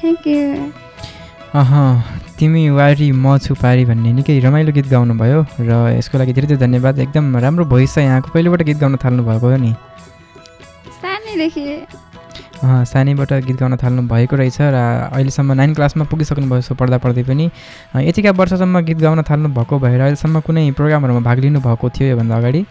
भने के तिमी वारी म छु पारी भन्ने निकै रमाइलो गीत गाउनुभयो र यसको लागि धेरै धेरै धन्यवाद। एकदम राम्रो भोइस छ यहाँको। पहिलोबाट गीत गाउन थाल्नु भएको हो नि? सानैदेखि सानैबाट गीत गाउन थाल्नु भएको रहेछ र अहिलेसम्म 9 क्लासमा पुगिसक्नुभयो। सो पढ्दा पढ्दै पनि यतिका वर्षसम्म गीत गाउन थाल्नु भएको भएर अहिलेसम्म कुनै प्रोग्रामहरूमा भाग लिनुभएको थियो योभन्दा अगाडि?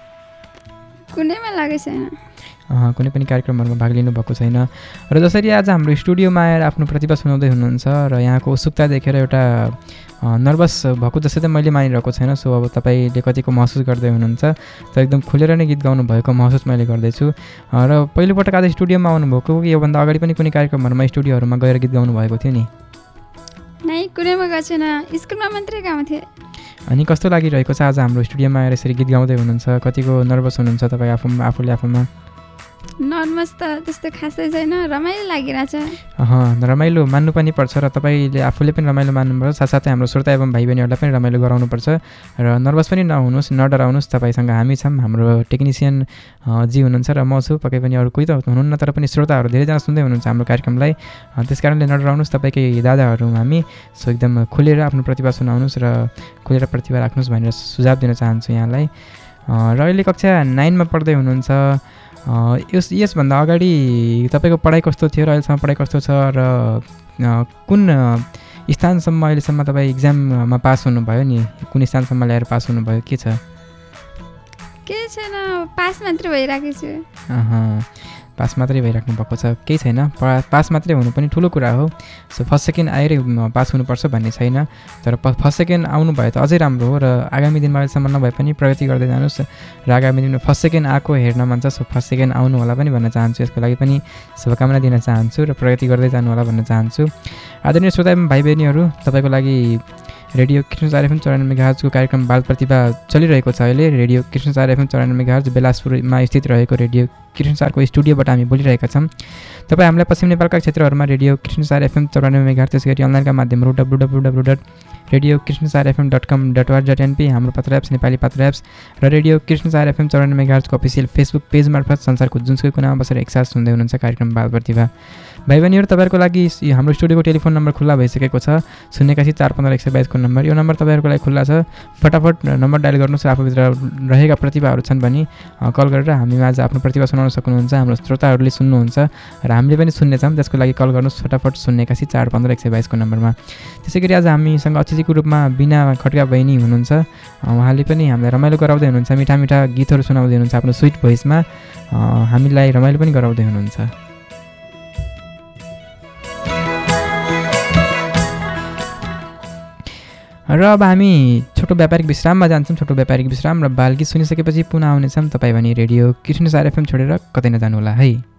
कुनैमा लागेको छैन। कुनै पनि कार्यक्रमहरूमा भाग लिनुभएको छैन। र जसरी आज हाम्रो स्टुडियोमा आएर आफ्नो प्रतिभा सुनाउँदै हुनुहुन्छ र यहाँको उत्सुकता देखेर एउटा नर्भस भएको जस्तै त मैले मानिरहेको छैन। सो अब तपाईँले कतिको महसुस गर्दै हुनुहुन्छ त एकदम खुलेर नै गीत गाउनु भएको महसुस मैले गर्दैछु। र पहिलोपटक आज स्टुडियोमा आउनुभएको कि योभन्दा अगाडि पनि कुनै कार्यक्रमहरूमा स्टुडियोहरूमा गएर गीत गाउनु भएको थियो नि? नै कुनैमा गएको छैन, स्कुलमा मात्रै गाउँथे थिएँ। अनि कस्तो लागिरहेको छ आज हाम्रो स्टुडियोमा आएर यसरी गीत गाउँदै हुनुहुन्छ? कतिको नर्भस हुनुहुन्छ तपाईँ आफूले आफूमा? नर्भस त त्यस्तो खासै छैन, रमाइलो लागिरहेछ। रमाइलो मान्नु पनि पर्छ र तपाईँले आफूले पनि रमाइलो मान्नुपर्छ, साथसाथै हाम्रो श्रोता एवं भाइ बहिनीहरूलाई पनि रमाइलो गराउनुपर्छ। र नर्भस पनि नहुनुहोस्, नडराउनुहोस्। तपाईँसँग हामी छौँ, हाम्रो टेक्निसियन जी हुनुहुन्छ र म छु, पक्कै पनि अरू कोही त हुनुहुन्न, तर पनि श्रोताहरू धेरैजना सुन्दै हुनुहुन्छ हाम्रो कार्यक्रमलाई। त्यस कारणले नडराउनुहोस्, तपाईँकै दादाहरू हामी। सो एकदम खुलेर आफ्नो प्रतिभा सुनाउनुहोस् र खुलेर प्रतिभा राख्नुहोस् भनेर सुझाव दिन चाहन्छु यहाँलाई। र अहिले कक्षा 9मा पढ्दै हुनुहुन्छ। यसभन्दा अगाडि तपाईँको पढाइ कस्तो थियो र अहिलेसम्म पढाइ कस्तो छ र कुन स्थानसम्म अहिलेसम्म तपाईँ इक्जाममा पास हुनुभयो नि? कुन स्थानसम्म ल्याएर पास हुनुभयो? के छ? केही छैन, पास मात्रै भइरहेको छु। पास मात्रै भइराख्नु भएको छ, केही छैन। पास मात्रै हुनु पनि ठुलो कुरा हो। सो फर्स्ट सेकेन्ड आएरै पास हुनुपर्छ भन्ने छैन, तर फर्स्ट सेकेन्ड आउनु भयो त अझै राम्रो हो। र आगामी दिनमा अहिलेसम्म नभए पनि प्रगति गर्दै जानुहोस् र आगामी दिनमा फर्स्ट सेकेन्ड आएको हेर्न मन छ। सो फर्स्ट सेकेन्ड आउनु होला पनि भन्न चाहन्छु। यसको लागि पनि शुभकामना दिन चाहन्छु र प्रगति गर्दै जानु होला भन्न चाहन्छु। आदरणीय श्रोता एवं भाइ बहिनीहरू, तपाईँको लागि रेडियो कृष्णसार एफएम 94 मेगाहर्जको कार्यक्रम बाल प्रतिभा चलिरहेको छ। अहिले रेडियो कृष्णसार एफएम 94 मेगाहर्ज बेलासपुरमा स्थित रहेको रेडियो कृष्णसारको स्टुडियोबाट हामी बोलिरहेका छौँ। तपाईँ हामीलाई पश्चिम नेपालका क्षेत्रहरूमा रेडियो कृष्णसार एफएम 94 मेगाहर्ज, त्यसै गरी अनलाइनका माध्यमहरू www.radiokrishnasarfm.com.org.np, हाम्रो पत्र एप्स, नेपाली पत्र एप्स र radio Krishnasar FM 94 मेगाहर्जको official Facebook page मार्फत संसारको जुनसुकै कुनामा बसेर एकसाथ सुन्दै हुनुहुन्छ कार्यक्रम बाल प्रतिभा। भाइ बहिनीहरू, तपाईँहरूको लागि हाम्रो स्टुडियोको टेलिफोन नम्बर खुल्ला भइसकेको छ, 08145 122 नम्बर। यो नम्बर तपाईँहरूको लागि खुल्ला छ। फटाफट नम्बर डायल गर्नुहोस् र आफूभित्र रहेका प्रतिभाहरू छन् भने कल गरेर हामीमा आज आफ्नो प्रतिभा सुनाउन सक्नुहुन्छ। हाम्रो श्रोताहरूले सुन्नुहुन्छ र हामीले पनि सुन्नेछौँ। त्यसको लागि कल गर्नुहोस् फटाफट 08145 122 नम्बरमा। त्यसै गरी आज हामीसँग अतिथिको रूपमा बिना खड्का बहिनी हुनुहुन्छ। उहाँले पनि हामीलाई रमाइलो गराउँदै हुनुहुन्छ, मिठा मिठा गीतहरू सुनाउँदै हुनुहुन्छ आफ्नो स्विट भोइसमा। हामीलाई रमाइलो पनि गराउँदै हुनुहुन्छ। र अब हामी छोटो व्यापारिक विश्राममा जान्छौँ। छोटो व्यापारिक विश्राम र बालगीत सुनिसकेपछि पुनः आउनेछौँ। तपाईँ भने रेडियो कृष्णसार एफएम छोडेर कतै नजानुहोला है।